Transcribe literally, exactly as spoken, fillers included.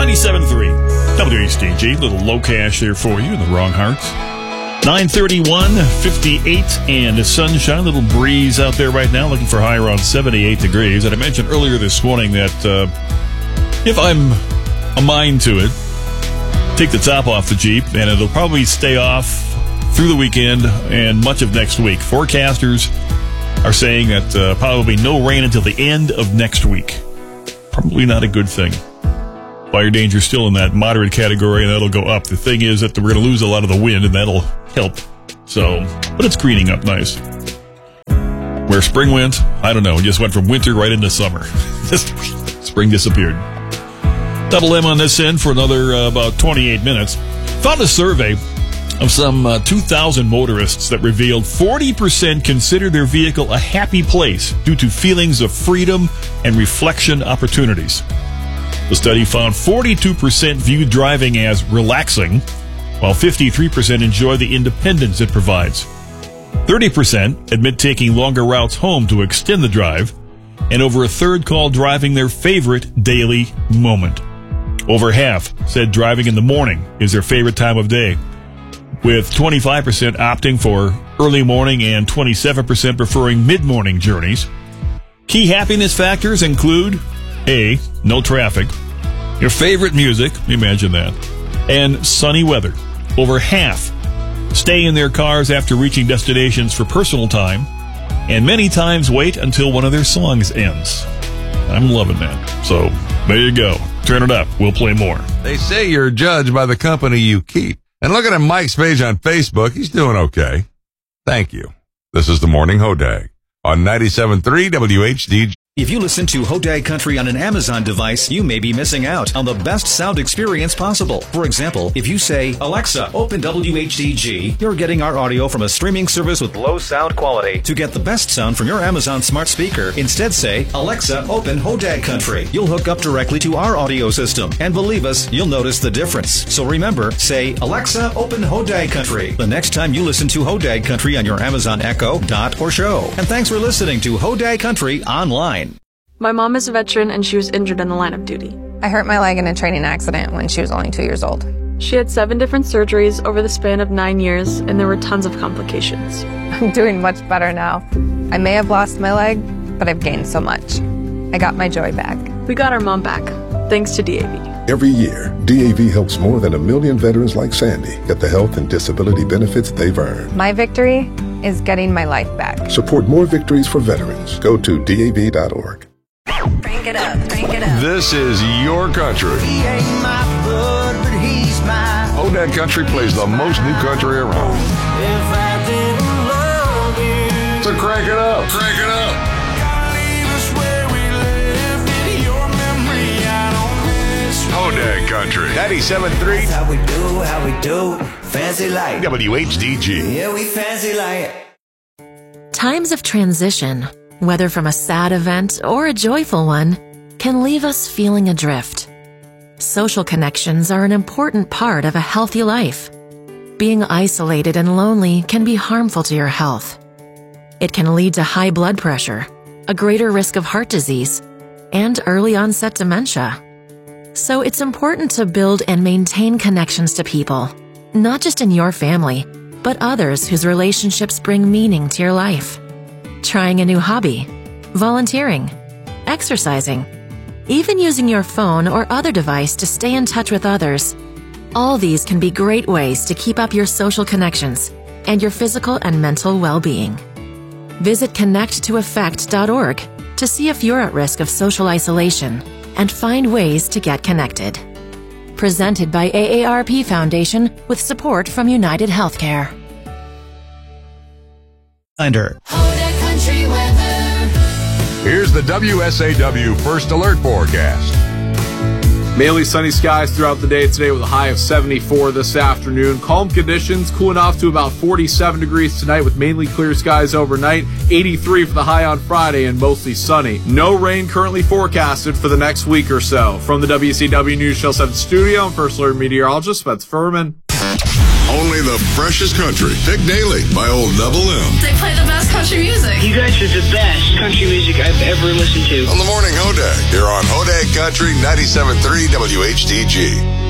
ninety-seven point three W H D G. Little low cash there for you in the wrong hearts. nine thirty-one, fifty-eight, and the sunshine. Little breeze out there right now, looking for high around seventy-eight degrees. And I mentioned earlier this morning that uh, if I'm a mind to it, take the top off the Jeep, and it'll probably stay off through the weekend and much of next week. Forecasters are saying that uh, probably no rain until the end of next week. Probably not a good thing. Fire danger still in that moderate category, and that'll go up. The thing is that we're going to lose a lot of the wind, and that'll help. So, but it's greening up nice. Where spring went, I don't know. It just went from winter right into summer. Just spring disappeared. Double M on this end for another uh, about twenty-eight minutes. Found a survey of some uh, two thousand motorists that revealed forty percent consider their vehicle a happy place due to feelings of freedom and reflection opportunities. The study found forty-two percent viewed driving as relaxing, while fifty-three percent enjoy the independence it provides. thirty percent admit taking longer routes home to extend the drive, and over a third call driving their favorite daily moment. Over half said driving in the morning is their favorite time of day, with twenty-five percent opting for early morning and twenty-seven percent preferring mid-morning journeys. Key happiness factors include A, no traffic, your favorite music, imagine that, and sunny weather. Over half stay in their cars after reaching destinations for personal time, and many times wait until one of their songs ends. I'm loving that. So, there you go. Turn it up. We'll play more. They say you're judged by the company you keep. And looking at Mike's page on Facebook, he's doing okay. Thank you. This is the Morning Hodag on ninety-seven point three W H D G. If you listen to Hodag Country on an Amazon device, you may be missing out on the best sound experience possible. For example, if you say, Alexa, open W H D G, you're getting our audio from a streaming service with low sound quality. To get the best sound from your Amazon smart speaker, instead say, Alexa, open Hodag Country. You'll hook up directly to our audio system. And believe us, you'll notice the difference. So remember, say, Alexa, open Hodag Country the next time you listen to Hodag Country on your Amazon Echo, Dot, or Show. And thanks for listening to Hodag Country online. My mom is a veteran and she was injured in the line of duty. I hurt my leg in a training accident when she was only two years old. She had seven different surgeries over the span of nine years, and there were tons of complications. I'm doing much better now. I may have lost my leg, but I've gained so much. I got my joy back. We got our mom back, thanks to D A V. Every year, D A V helps more than a million veterans like Sandy get the health and disability benefits they've earned. My victory is getting my life back. Support more victories for veterans. Go to D A V dot org. Crank it up, crank it up. This is your country. He ain't my blood, but he's mine. Hodag Country plays the most new country around. If I didn't love you, So crank it up. Crank it up. gotta leave us where we left it. Your memory out on this. Hodag Country. ninety-seven point three That's how we do, how we do. Fancy like. W H D G. Yeah, we fancy like. Times of transition, whether from a sad event or a joyful one, can leave us feeling adrift. Social connections are an important part of a healthy life. Being isolated and lonely can be harmful to your health. It can lead to high blood pressure, a greater risk of heart disease, and early onset dementia. So it's important to build and maintain connections to people, not just in your family, but others whose relationships bring meaning to your life. Trying a new hobby, volunteering, exercising, even using your phone or other device to stay in touch with others. All these can be great ways to keep up your social connections and your physical and mental well-being. Visit connect to effect dot org to see if you're at risk of social isolation and find ways to get connected. Presented by A A R P Foundation with support from United Healthcare. Under. Here's the W S A W First Alert forecast. Mainly sunny skies throughout the day today with a high of seventy-four this afternoon. Calm conditions, cooling off to about forty-seven degrees tonight with mainly clear skies overnight. eighty-three for the high on Friday and mostly sunny. No rain currently forecasted for the next week or so. From the W C W News Channel seven studio, I'm First Alert meteorologist Spencer Furman. Only play the freshest country. Pick Daily by Old Double M. They play the best country music. You guys are the best country music I've ever listened to. On the Morning Hodag, here on Hodag Country ninety-seven point three W H D G.